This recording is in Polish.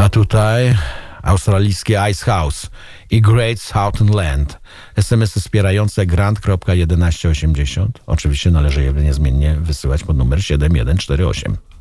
A tutaj australijskie Ice House i Great Southern Land. SMS-y wspierające grant.1180. Oczywiście należy je niezmiennie wysyłać pod numer 7148.